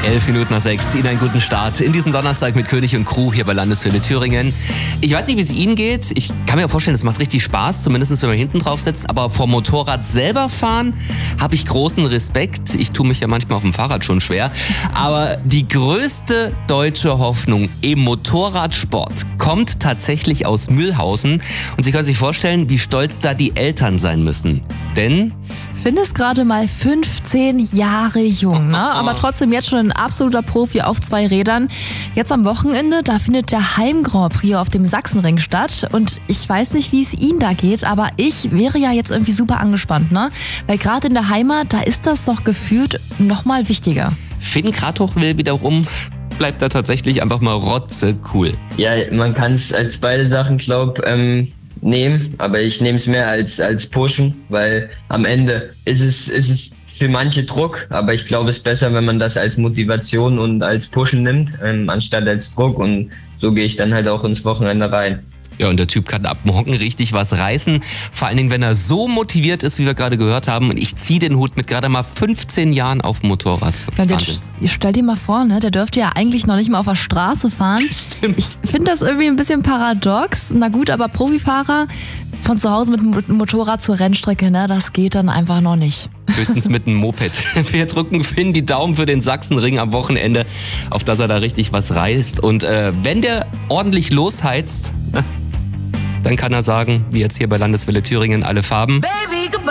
11:05. Ihnen einen guten Start in diesen Donnerstag mit König und Crew hier bei Landeswelle Thüringen. Ich weiß nicht, wie es Ihnen geht. Ich kann mir vorstellen, es macht richtig Spaß, zumindest wenn man hinten drauf sitzt. Aber vor Motorrad selber fahren habe ich großen Respekt. Ich tue mich ja manchmal auf dem Fahrrad schon schwer. Aber die größte deutsche Hoffnung im Motorradsport kommt tatsächlich aus Mühlhausen. Und Sie können sich vorstellen, wie stolz da die Eltern sein müssen. Denn Finn ist gerade mal 15 Jahre jung, ne? Aber trotzdem jetzt schon ein absoluter Profi auf 2 Rädern. Jetzt am Wochenende, da findet der Heim-Grand Prix auf dem Sachsenring statt. Und ich weiß nicht, wie es Ihnen da geht, aber ich wäre ja jetzt irgendwie super angespannt, ne? Weil gerade in der Heimat, da ist das doch gefühlt nochmal wichtiger. Finn Kratoch will wiederum, bleibt da tatsächlich einfach mal rotze cool. Ja, man kann es als beide Sachen, nehmen, aber ich nehme es mehr als pushen, weil am Ende ist es für manche Druck, aber ich glaube, es ist besser, wenn man das als Motivation und als Pushen nimmt, anstatt als Druck, und so gehe ich dann halt auch ins Wochenende rein. Ja, und der Typ kann ab morgen richtig was reißen. Vor allen Dingen, wenn er so motiviert ist, wie wir gerade gehört haben. Und ich ziehe den Hut mit gerade mal 15 Jahren auf dem Motorrad. Ja, jetzt stell dir mal vor, ne? Der dürfte ja eigentlich noch nicht mal auf der Straße fahren. Stimmt. Ich finde das irgendwie ein bisschen paradox. Na gut, aber Profifahrer von zu Hause mit dem Motorrad zur Rennstrecke, ne? Das geht dann einfach noch nicht. Höchstens mit einem Moped. Wir drücken Finn die Daumen für den Sachsenring am Wochenende, auf dass er da richtig was reißt. Und wenn der ordentlich losheizt, dann kann er sagen, wie jetzt hier bei Landeswelle Thüringen, alle Farben. Baby,